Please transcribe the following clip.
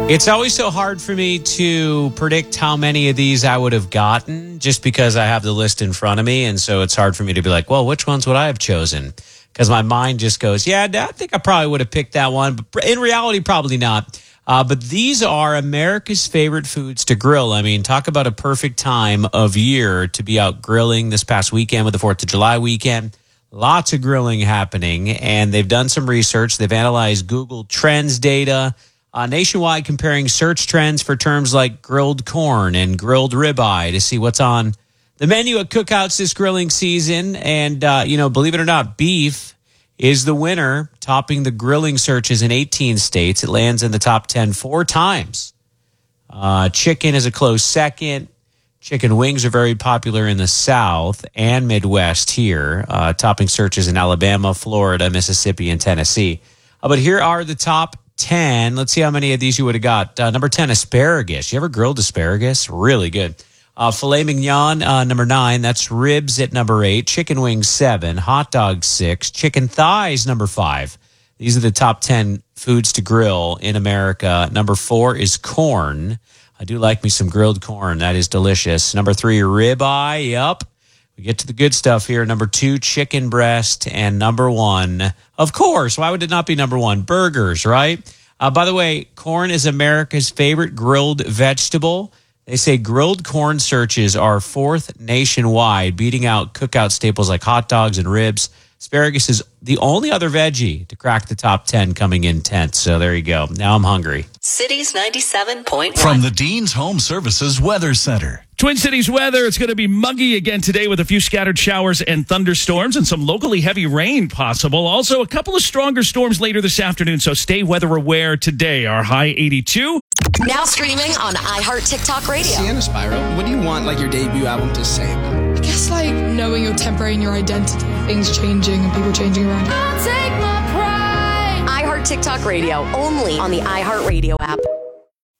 It's always so hard for me to predict how many of these I would have gotten just because I have the list in front of me. And so it's hard for me to be like, well, which ones would I have chosen? Because my mind just goes, yeah, I think I probably would have picked that one. But in reality, probably not. But these are America's favorite foods to grill. I mean, talk about a perfect time of year to be out grilling this past weekend with the 4th of July weekend. Lots of grilling happening. And they've done some research. They've analyzed Google Trends data. Nationwide, comparing search trends for terms like grilled corn and grilled ribeye to see what's on the menu at cookouts this grilling season. And, believe it or not, beef is the winner, topping the grilling searches in 18 states. It lands in the top 10 4 times. Chicken is a close second. Chicken wings are very popular in the South and Midwest here, topping searches in Alabama, Florida, Mississippi, and Tennessee. But here are the top 10. Let's see how many of these you would have got. Number 10, asparagus. You ever grilled asparagus? Really good. Filet mignon, number 9. That's ribs at number 8. Chicken wings, 7. Hot dogs, 6. Chicken thighs, number 5. These are the top 10 foods to grill in America. Number 4 is corn. I do like me some grilled corn. That is delicious. Number 3, ribeye. Yup. We get to the good stuff here. Number 2, chicken breast. And number 1, of course, why would it not be number 1? Burgers, right? By the way, corn is America's favorite grilled vegetable. They say grilled corn searches are 4th nationwide, beating out cookout staples like hot dogs and ribs. Asparagus is the only other veggie to crack the top 10, coming in 10th. So there you go. Now I'm hungry. Cities 97.1. From the Dean's Home Services Weather Center. Twin Cities weather, it's going to be muggy again today with a few scattered showers and thunderstorms and some locally heavy rain possible. Also, a couple of stronger storms later this afternoon, so stay weather aware today. Our high 82. Now streaming on iHeart TikTok Radio. Sienna Spiral, what do you want like your debut album to say? I guess like knowing your temporary and your identity, things changing and people changing around you. I'll take my pride. iHeart TikTok Radio, only on the iHeart Radio app.